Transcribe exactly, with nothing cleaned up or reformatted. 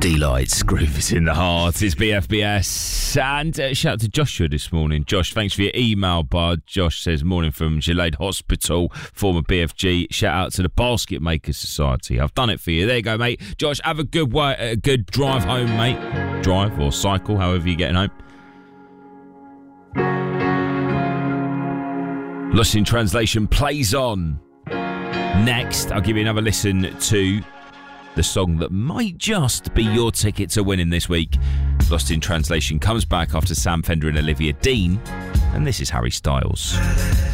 Delights, groove is in the heart. It's B F B S. And uh, shout out to Joshua this morning. Josh, thanks for your email, bud. Josh says, morning from Gillade Hospital, former B F G. Shout out to the Basket Makers Society. I've done it for you. There you go, mate. Josh, have a good way, a good drive home, mate. Drive or cycle, however you're getting home. Lost in Translation plays on. Next, I'll give you another listen to the song that might just be your ticket to winning this week. Lost in Translation comes back after Sam Fender and Olivia Dean, and this is Harry Styles.